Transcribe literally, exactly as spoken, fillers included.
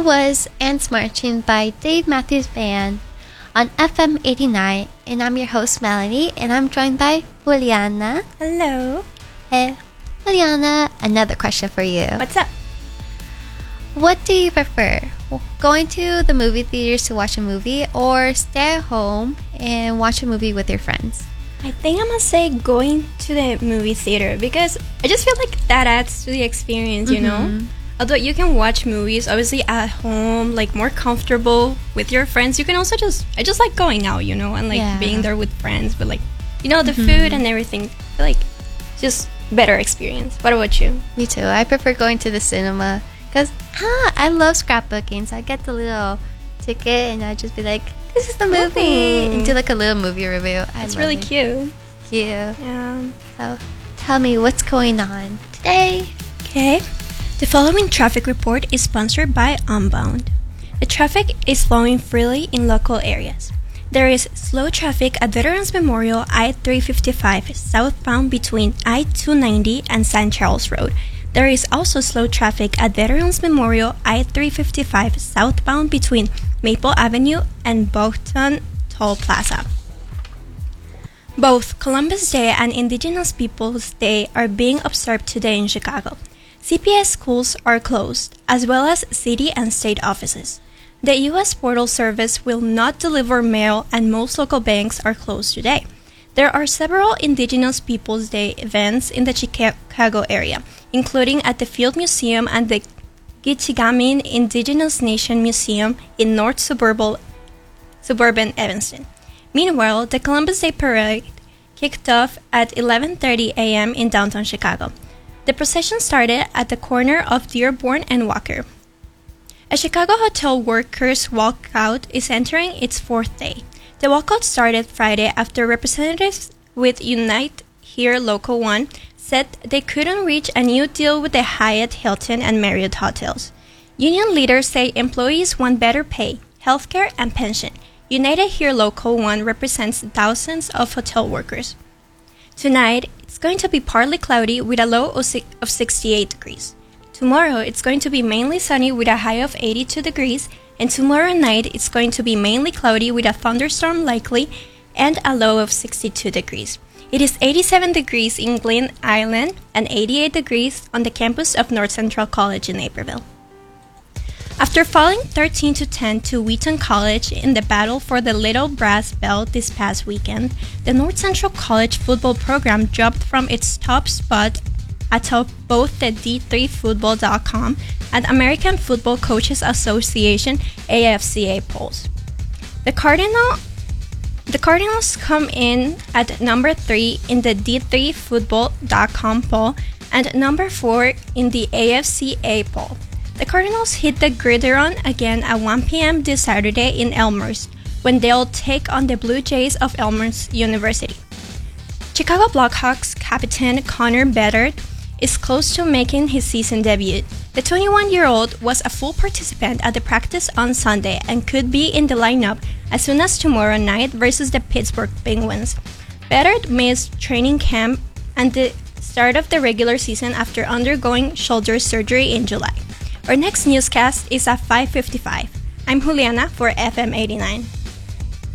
was Ants Marching by Dave Matthews Band on F M eighty-nine, and I'm your host Melanie, and I'm joined by Juliana. Hello. Hey, Juliana, another question for you. What's up? What do you prefer? Going to the movie theaters to watch a movie, or stay at home and watch a movie with your friends? I think I'm gonna say going to the movie theater because I just feel like that adds to the experience, you Mm-hmm. know? Although you can watch movies obviously at home, like more comfortable with your friends, you can also just, I just like going out, you know, and like Yeah. being there with friends, but like, you know, the Mhm. food and everything, I feel like just better experience. What about you? Me too. I prefer going to the cinema because ah, I love scrapbooking. So I get the little ticket and I just be like, "This is the movie," Ooh. and do like a little movie review. I It's love really it. cute. Cute. Yeah. So tell me what's going on today. Okay. The following traffic report is sponsored by Unbound. The traffic is flowing freely in local areas. There is slow traffic at Veterans Memorial I three fifty-five southbound between I two ninety and San Charles Road. There is also slow traffic at Veterans Memorial I three fifty-five southbound between Maple Avenue and Boughton Toll Plaza. Both Columbus Day and Indigenous Peoples Day are being observed today in Chicago. C P S schools are closed, as well as city and state offices. The U S Postal Service will not deliver mail, and most local banks are closed today. There are several Indigenous Peoples Day events in the Chicago area, including at the Field Museum and the Gitchigamin Indigenous Nation Museum in North Suburban, suburban Evanston. Meanwhile, the Columbus Day Parade kicked off at eleven thirty a.m. in downtown Chicago. The procession started at the corner of Dearborn and Walker. A Chicago hotel workers' walkout is entering its fourth day. The walkout started Friday after representatives with Unite Here Local one said they couldn't reach a new deal with the Hyatt, Hilton, and Marriott hotels. Union leaders say employees want better pay, healthcare, and pension. United Here Local one represents thousands of hotel workers. Tonight, it's going to be partly cloudy with a low of sixty-eight degrees. Tomorrow, it's going to be mainly sunny with a high of eighty-two degrees, and tomorrow night, it's going to be mainly cloudy with a thunderstorm likely and a low of sixty-two degrees. It is eighty-seven degrees in Glen Island and eighty-eight degrees on the campus of North Central College in Naperville. After falling thirteen to ten to Wheaton College in the battle for the Little Brass Belt this past weekend, the North Central College football program dropped from its top spot atop both the D three football dot com and American Football Coaches Association A F C A polls. The Cardinal, the Cardinals come in at number three in the D three football dot com poll and number four in the A F C A poll. The Cardinals hit the gridiron again at one p.m. this Saturday in Elmhurst when they'll take on the Blue Jays of Elmhurst University. Chicago Blackhawks captain Connor Bedard is close to making his season debut. The twenty-one-year-old was a full participant at the practice on Sunday and could be in the lineup as soon as tomorrow night versus the Pittsburgh Penguins. Bedard missed training camp and the start of the regular season after undergoing shoulder surgery in July. Our next newscast is at five fifty-five. I'm Juliana for F M eighty-nine.